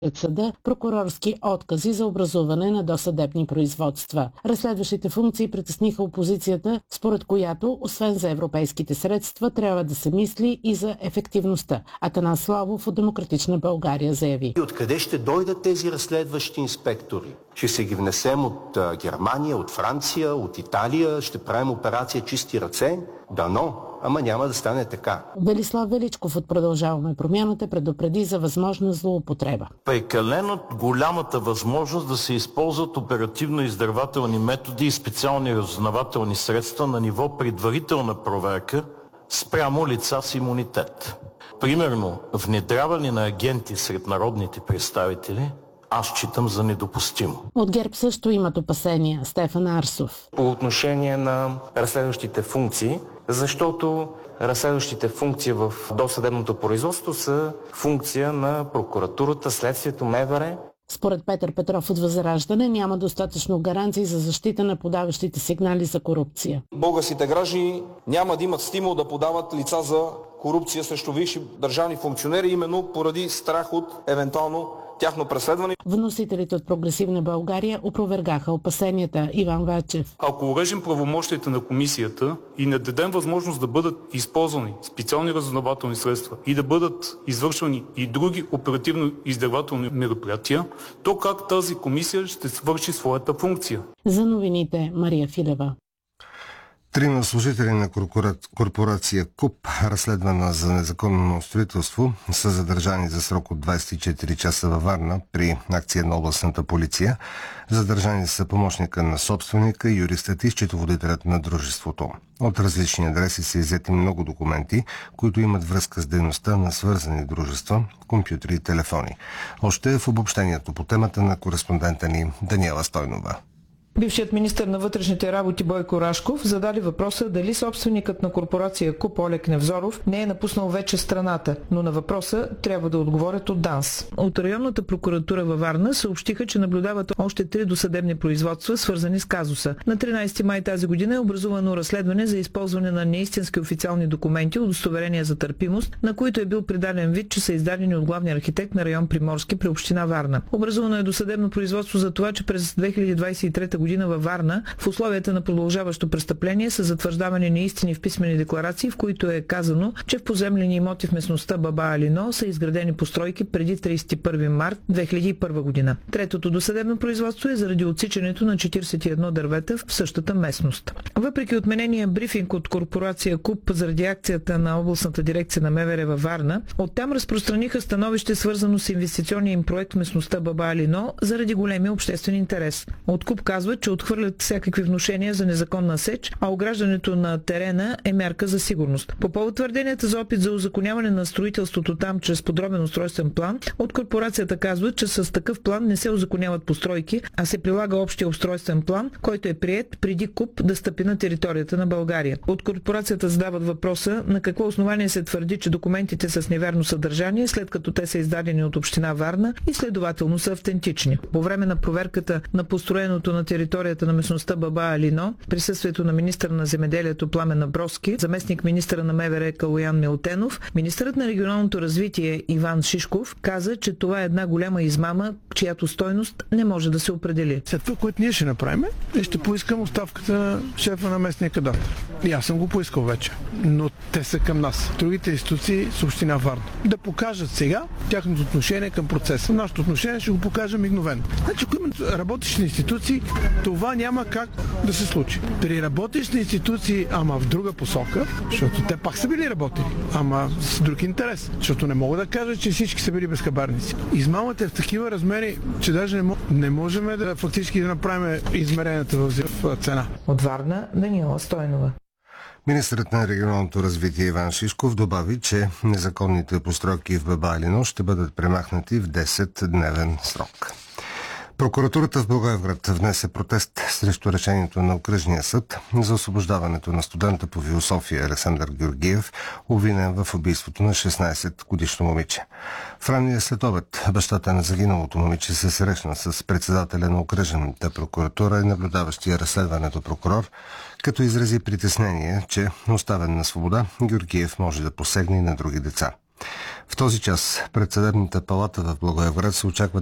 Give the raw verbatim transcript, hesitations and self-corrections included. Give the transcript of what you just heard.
от съда прокурорски откази за образуване на досъдебни производства. Разследващите функции притесниха опозицията, според която, освен за европейските средства, трябва да се мисли и за ефективността. Атанас Славов от Демократична България заяви. Откъде ще дойдат тези разследващи инспектори? Ще се ги внесем от а, Германия, от Франция, от Италия, ще правим операция чисти ръце? Дано, ама няма да стане така. Велислав Величков от Продължаваме промяната предупреди за възможна злоупотреба. Прекалено голямата възможност да се използват оперативно-издирвателни методи и специални разузнавателни средства на ниво предварителна проверка спрямо лица с имунитет. Примерно, внедряване на агенти сред народните представители аз считам за недопустимо. От ГЕРБ също имат опасения. Стефан Арсов. По отношение на разследващите функции, защото разследващите функции в досъдебното производство са функция на прокуратурата, следствието, МВР. Според Петър Петров от Възраждане няма достатъчно гаранции за защита на подаващите сигнали за корупция. Българските граждани няма да имат стимул да подават лица за корупция срещу висши държавни функционери, именно поради страх от евентуално тяхно преследване. Вносителите от Прогресивна България опровергаха опасенията. Иван Вачев. Ако урежем правомощията на комисията и не дадем възможност да бъдат използвани специални разузнавателни средства и да бъдат извършвани и други оперативно-издирвателни мероприятия, то как тази комисия ще свърши своята функция? За новините Мария Филева. Трима служители на корпорация КУП, разследвана за незаконно строителство, са задържани за срок от двадесет и четири часа във Варна при акция на областната полиция. Задържани са помощника на собственика, юристът и счетоводителят на дружеството. От различни адреси са иззети много документи, които имат връзка с дейността на свързани дружества, компютри и телефони. Още в обобщението по темата на кореспондента ни Даниела Стойнова. Бившият министър на вътрешните работи Бойко Рашков зададе въпроса дали собственикът на корпорация КУП Олег Невзоров не е напуснал вече страната, но на въпроса трябва да отговорят от ДАНС. От районната прокуратура във Варна съобщиха, че наблюдават още три досъдебни производства, свързани с казуса. На тринадесети май тази година е образувано разследване за използване на неистински официални документи, удостоверения за търпимост, на които е бил придаден вид, че са издадени от главния архитект на район Приморски при община Варна. Образувано е досъдебно производство за това, че през две хиляди двадесет и трета година във Варна в условията на продължаващо престъпление са затвърждавани неистини в писмени декларации, в които е казано, че в поземлени имоти в местността Баба Алино са изградени постройки преди тридесет и първи март две хиляди и първа година. Третото досъдебно производство е заради отсичането на четиридесет и едно дървета в същата местност. Въпреки отменения брифинг от корпорация КУП заради акцията на областната дирекция на МВР във Варна, оттам разпространиха становище, свързано с инвестиционния им проект в местността Баба Алино заради големия обществен интерес. От КУП казват, че отхвърлят всякакви внушения за незаконна сеч, а ограждането на терена е мярка за сигурност. По повод твърденията за опит за узаконяване на строителството там чрез подробен устройствен план, от корпорацията казват, че с такъв план не се узаконяват постройки, а се прилага общия устройствен план, който е приет преди КУП да стъпи на територията на България. От корпорацията задават въпроса на какво основание се твърди, че документите са с невярно съдържание, след като те са издадени от община Варна и следователно са автентични. По време на проверката на построеното на територията на местността Баба Алино, присъствието на министър на земеделието Пламен Абровски, заместник министъра на МВР Калоян Милтенов, министърът на регионалното развитие Иван Шишков каза, че това е една голяма измама, чиято стойност не може да се определи. След това, което ние ще направим, е ще поискам оставката на шефа на местния кадастър. И аз съм го поискал вече, но те са към нас. Другите институции с община Варна. Да покажат сега тяхното отношение към процеса. Нашето отношение ще го покажа мигновено. Значи, ако имат работещи институции, това няма как да се случи. При работещи институции, ама в друга посока, защото те пак са били работили, ама с друг интерес, защото не мога да кажа, че всички са били безхабарници. Измамата е в такива размери, че даже не, не можем да фактически да направим измеренията в цена. От Варна, Даниела Стойнова. Министърът на регионалното развитие Иван Шишков добави, че незаконните постройки в Баба Алино ще бъдат премахнати в десетдневен срок. Прокуратурата в Благоевград внесе протест срещу решението на окръжния съд за освобождаването на студента по философия Александър Георгиев, обвинен в убийството на шестнадесетгодишно момиче. В ранния следобед бащата на загиналото момиче се срещна с председателя на окръжната прокуратура и наблюдаващия разследването прокурор, като изрази притеснение, че оставен на свобода, Георгиев може да посегне и на други деца. В този час пред Съдебната палата в Благоевград се очаква